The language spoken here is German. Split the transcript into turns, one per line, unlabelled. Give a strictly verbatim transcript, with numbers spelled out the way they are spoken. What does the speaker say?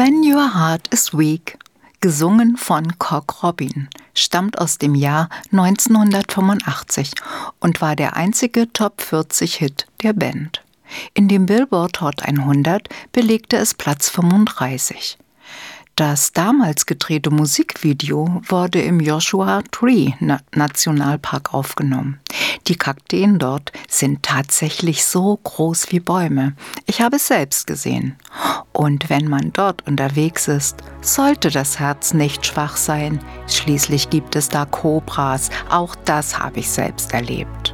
When Your Heart is Weak, gesungen von Cock Robin, stammt aus dem Jahr neunzehnhundertfünfundachtzig und war der einzige Top vierzig Hit der Band. In dem Billboard Hot hundert belegte es Platz fünfunddreißig. Das damals gedrehte Musikvideo wurde im Joshua Tree Nationalpark aufgenommen. Die Kakteen dort sind tatsächlich so groß wie Bäume. Ich habe es selbst gesehen. Und wenn man dort unterwegs ist, sollte das Herz nicht schwach sein. Schließlich gibt es da Kobras. Auch das habe ich selbst erlebt.